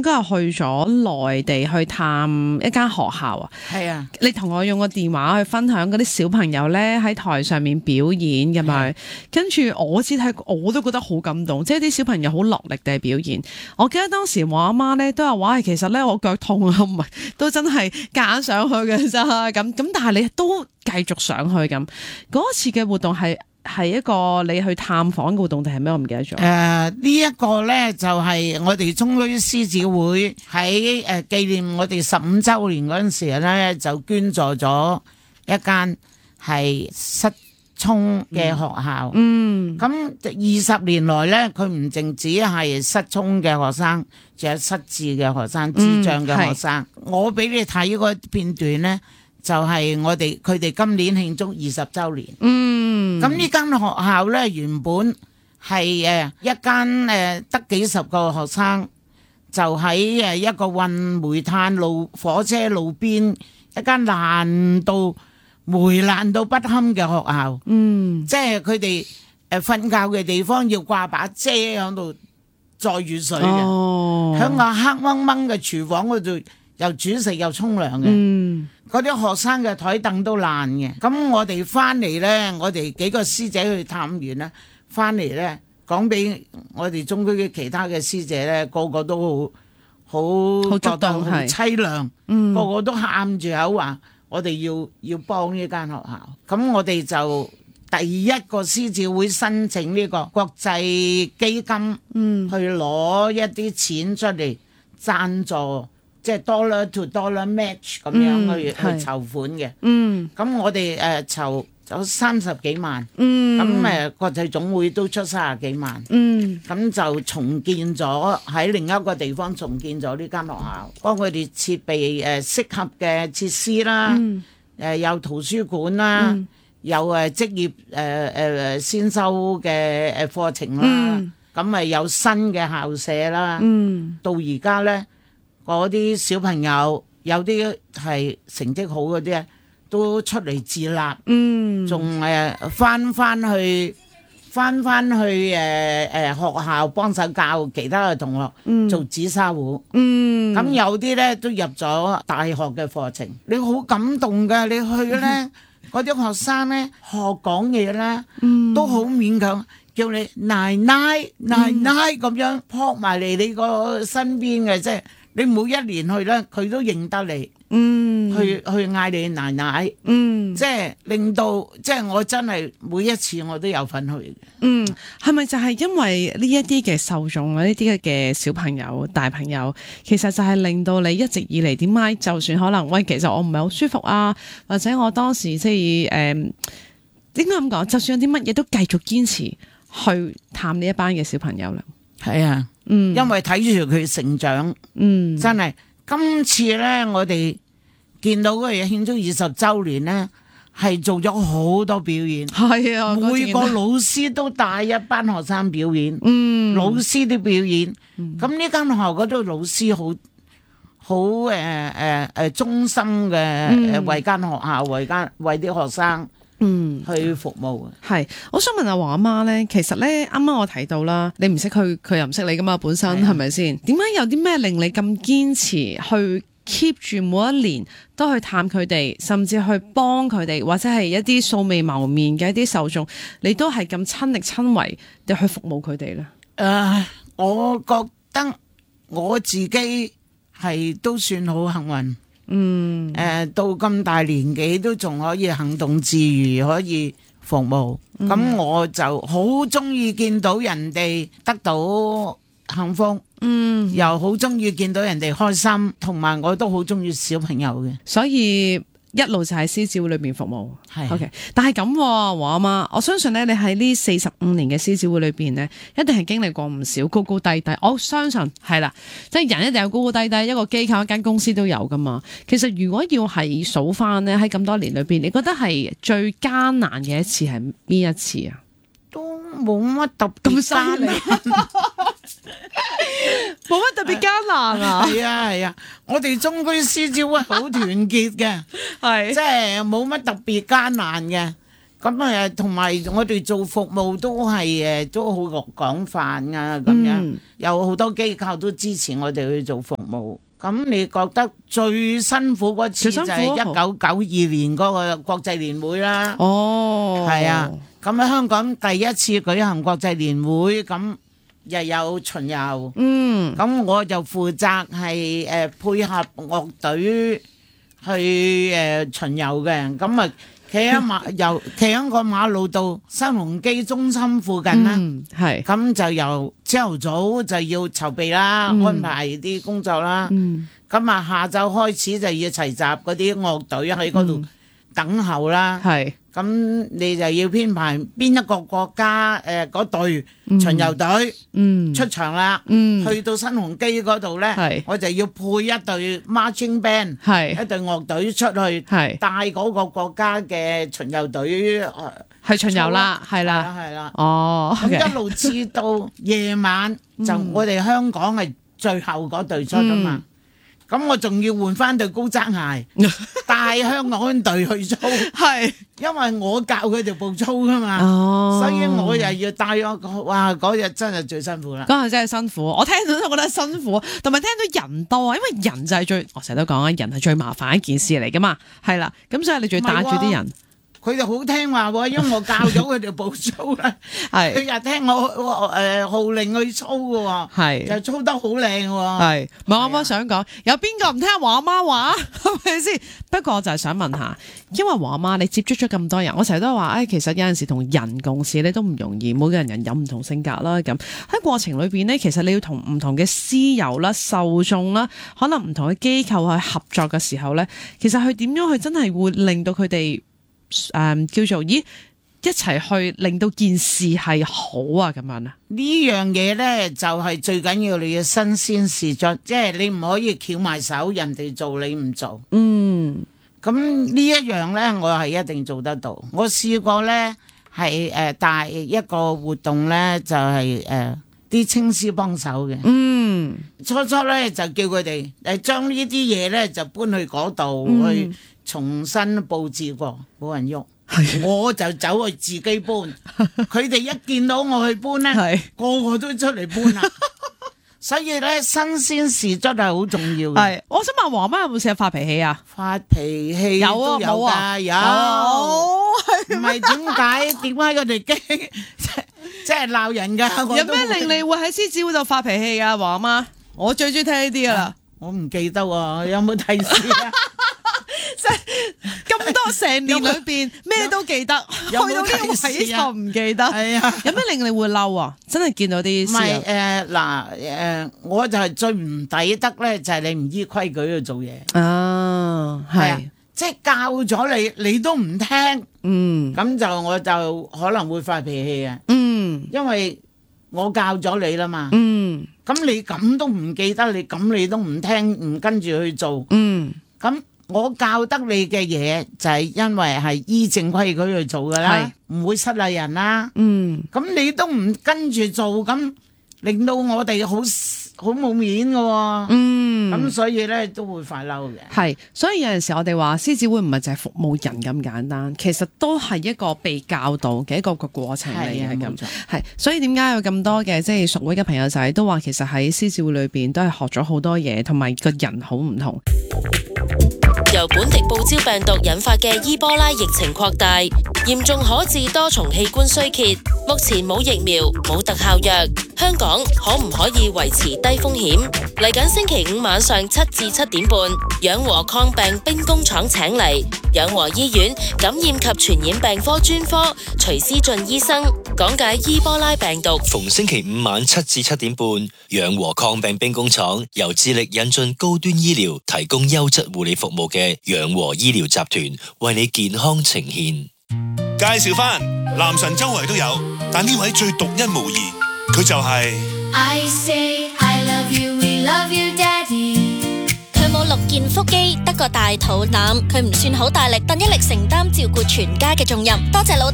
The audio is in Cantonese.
該係去咗內地去探一間學校啊。 係啊， 你同我用個電話去分享嗰啲小朋友咧喺台上面表演咁樣，跟住我只睇我都覺得好感動，即係啲小朋友好落力地表演。我記得當時我阿媽咧都有話，其實咧我腳痛啊，唔係都真係夾硬上去嘅咋咁，但係你都繼續上去咁。嗰次嘅活動係一個你去探訪嘅活動定係咩？我唔記得咗。 呢一個咧就係我哋中區獅子會喺紀念我哋15週年嗰陣時咧，就捐助咗一間係失聰嘅學校。咁20年來咧，佢唔淨止係失聰嘅學生，仲有失智嘅學生、智障嘅學生。我俾你睇嗰片段咧，就係佢哋今年慶祝20週年。咁呢間學校咧，原本係一間得幾十個學生，就喺一個運煤炭火車路邊一間爛到不堪嘅學校。即係佢哋瞓覺嘅地方要掛把遮喺度載雨水嘅，喺個黑掹掹嘅廚房嗰度又煮食又沖涼嘅。嗰啲學生嘅台凳都爛嘅。咁我哋翻嚟呢，我哋幾個師姐去探完啦，翻嚟呢，講俾我哋中區嘅其他嘅師姐呢，個個都好覺得好凄涼，個個都喊住口話我哋要幫呢間學校。咁我哋就第一個獅子會申請呢個國際基金，去攞一啲錢出嚟贊助。即係 dollar to dollar match 咁樣去籌款嘅。咁我哋籌咗30幾萬。咁國際總會都出30幾萬。咁就重建咗喺另一個地方重建咗呢間學校，幫佢哋設備適合嘅設施啦。有圖書館啦，有職業先修嘅課程啦。咁有新嘅校舍啦。到而家咧。嗰啲小朋友有啲係成績好嗰啲啊，都出嚟自立，仲翻去學校幫手教其他嘅同學做紫砂壺。咁有啲咧都入咗大學嘅課程。你好感動㗎，你去咧嗰啲學生咧學講嘢咧，都好勉強。叫你奶奶咁樣撲埋嚟你個身邊嘅，即係你每一年去咧，佢都認得你，去嗌你奶奶，即係令到即係我真係每一次我都有份去。 係咪就係因為呢一啲嘅受眾啊，呢啲嘅小朋友、大朋友，其實就係令到你一直以嚟點解就算可能喂，其實我唔係好舒服啊，或者我當時即係應該咁講，就算有啲乜嘢都繼續堅持。去探呢一班嘅小朋友啦， 係啊，因為睇住佢成長，真係今次咧，我哋見到嗰日慶祝20週年咧，係做咗好多表演， 係啊， 每個老師都帶一班學生表演，老師都表演，咁呢間學校嗰啲老師好忠心嘅，為間學校為啲學生。去服務係，我想問下黃阿媽咧，其實咧啱啱我提到啦，你唔識佢，佢又唔識你噶嘛，本身係咪先？點解有啲咩令你咁堅持去 keep 住每一年都去探佢哋，甚至去幫佢哋，或者係一啲素未謀面嘅一啲受眾，你都係咁親力親為地去服務佢哋咧？ 我覺得我自己係都算好幸運。到咁大年紀都仲可以行動自如，可以服務。咁我就好中意見到人哋得到幸福，又好中意見到人哋開心，同埋我都好中意小朋友嘅， 所以一路就喺獅子會裏邊服務。 係 ，OK。但係咁，黃阿媽，我相信咧，你喺呢45年嘅獅子會裏邊咧，一定係經歷過唔少高高低低。我相信係啦，即係人一定有高高低低，一個機構、一間公司都有噶嘛。其實如果要係數翻咧，喺咁多年裏邊，你覺得係最艱難嘅一次係邊一次啊？ 都冇乜特別艱難， 冇乜特別艱難啊！ 係啊，我哋中區獅子會好團結嘅，係即係冇乜特別艱難嘅。 咁同埋我哋做服務都係都好廣泛啊，咁樣有好多機構都支持我哋去做服務。咁你覺得最辛苦嗰次就係1992年嗰個國際年會啦。 哦， 係啊，咁喺香港第一次舉行國際年會，咁又有巡遊。咁我就負責係配合樂隊去巡遊嘅，咁啊企喺個馬路度新鴻基中心附近啦， 係咁就由朝頭早就要籌備啦，安排啲工作啦，咁啊下晝開始就要齊集嗰啲樂隊喺嗰度等候啦， 係咁你就要編排邊一個國家嗰隊巡遊隊出場啦，去到新鴻基嗰度咧，我就要配一隊 marching band， 一隊樂隊出去帶嗰個國家嘅巡遊隊係巡遊啦，係啦，哦， 咁一路至到夜晚就我哋香港係最後嗰隊出㗎嘛。咁我仲要換翻對高踭鞋，帶香港隊去操，係，因為我教佢哋步操噶嘛，所以我又要帶咗，哇！嗰日真係最辛苦啦， 嗰日真係辛苦，我聽到都覺得辛苦，同埋聽到人多啊，因為人就係我成日都講啊，人係最麻煩一件事嚟噶嘛，係啦，咁所以你仲要帶住啲人。 佢哋好聽話喎，因為我教咗佢哋步操啦，佢又聽我號令去操嘅喎，就操得好靚喎。係， 我啱啱想講，有邊個唔聽黃阿媽話？係咪先？不過我就係想問下，因為黃阿媽你接觸咗咁多人，我成日都話，其實有陣時同人共事咧都唔容易，每個人有唔同性格啦。咁喺過程裏邊咧，其實你要同唔同嘅師友啦、受眾啦，可能唔同嘅機構去合作嘅時候咧，其實佢點樣去真係會令到佢哋叫做一齊去令到件事係好啊咁樣啊？呢樣嘢咧就係最緊要你嘅新鮮事作，即係你唔可以翹埋手，人哋做你唔做。咁呢一樣咧，我係一定做得到。我試過咧係帶一個活動咧，就係啲青師幫手嘅。初初咧就叫佢哋將呢啲嘢咧就搬去嗰度去。重新佈置過，冇人喐，我就走去自己搬。佢哋一見到我去搬咧，個個都出嚟搬啦。所以咧，新鮮事真係好重要嘅。係，我想問黃媽有冇試過發脾氣啊？發脾氣有啊，冇啊，有。唔係點解佢哋驚？即係鬧人㗎。有咩令你會喺獅子會度發脾氣啊？黃媽，我最中意聽呢啲㗎啦。我唔記得喎，有冇提示啊？即係咁多成年裏邊咩都記得，去到呢個位就唔記得。係啊，有咩令你會嬲啊？真係見到啲唔係我就係最唔抵得咧，就係你唔依規矩去做嘢。係即係教咗你都唔聽。咁我就可能會發脾氣啊。因為我教咗你啦嘛。咁你咁都唔記得，你都唔聽，唔跟住去做。咁我教得你嘅嘢就係因為係依正規矩去做噶啦，唔會失禮人啦。咁你都唔跟住做，咁令到我哋好冇面噶。咁所以咧都會發嬲嘅。係，所以有陣時我哋話獅子會唔係淨係服務人咁簡單，其實都係一個被教導嘅一個過程嚟嘅。咁係，所以點解有咁多嘅即係屬會嘅朋友仔都話，其實喺獅子會裏邊都係學咗好多嘢，同埋個人好唔同。 由本地報招病毒引發嘅伊波拉疫情擴大，嚴重可致多重器官衰竭。目前冇疫苗，冇特效藥，香港可唔可以維持低風險？嚟緊星期五晚上7至7點半，養和抗病兵工廠請嚟養和醫院感染及傳染病科專科徐思俊醫生講解伊波拉病毒。 逢星期五晚7至7點半，養和抗病兵工廠由致力引進高端醫療、提供優質護理服務嘅養和醫療集團為你健康呈現。 介紹返男神周圍都有，但呢位最獨一無二，佢就係I say I love you, we love you, daddy。 佢冇6件腹肌，得個大肚腩，佢唔算好大力，但一力承擔照顧全家嘅重任。多謝老豆。